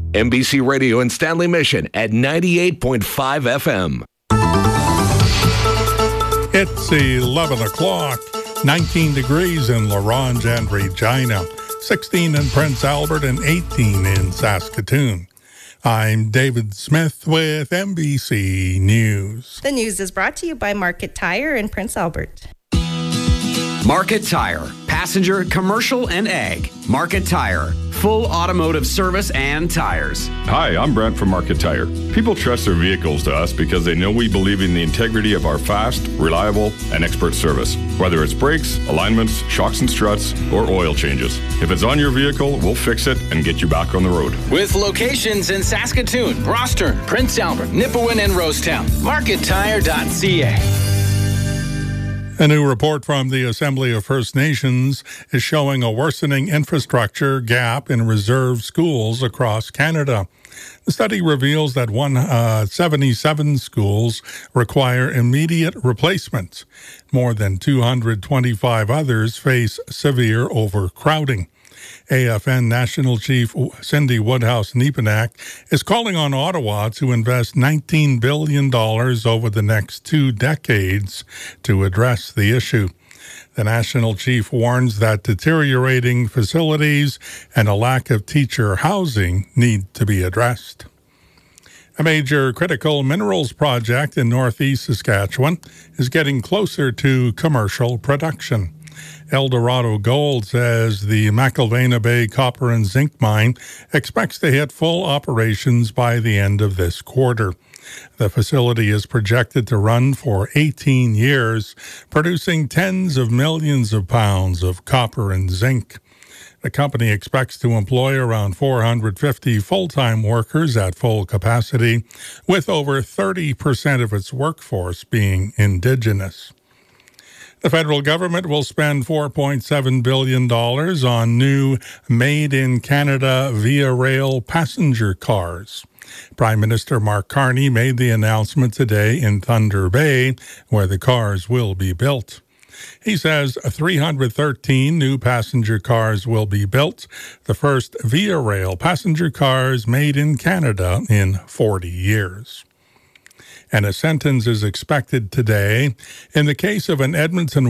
NBC Radio and Stanley Mission at 98.5 FM. It's 11 o'clock, 19 degrees in La Ronge and Regina, 16 in Prince Albert, and 18 in Saskatoon. I'm David Smith with NBC News. The news is brought to you by Market Tire in Prince Albert. Market Tire, passenger, commercial, and ag. Market Tire, full automotive service and tires. Hi, I'm Brent from Market Tire. People trust their vehicles to us because they know we believe in the integrity of our fast, reliable, and expert service. Whether it's brakes, alignments, shocks and struts, or oil changes. If it's on your vehicle, we'll fix it and get you back on the road. With locations in Saskatoon, Broston, Prince Albert, Nipawin, and Rosetown. MarketTire.ca. A new report from the Assembly of First Nations is showing a worsening infrastructure gap in reserve schools across Canada. The study reveals that 177 schools require immediate replacement. More than 225 others face severe overcrowding. AFN National Chief Cindy Woodhouse-Nepenak is calling on Ottawa to invest $19 billion over the next 2 decades to address the issue. The National Chief warns that deteriorating facilities and a lack of teacher housing need to be addressed. A major critical minerals project in northeast Saskatchewan is getting closer to commercial production. Eldorado Gold says the McIlvenna Bay copper and zinc mine expects to hit full operations by the end of this quarter. The facility is projected to run for 18 years, producing tens of millions of pounds of copper and zinc. The company expects to employ around 450 full-time workers at full capacity, with over 30% of its workforce being Indigenous. The federal government will spend $4.7 billion on new made-in-Canada Via Rail passenger cars. Prime Minister Mark Carney made the announcement today in Thunder Bay, where the cars will be built. He says 313 new passenger cars will be built, the first Via Rail passenger cars made in Canada in 40 years. And a sentence is expected today in the case of an Edmonton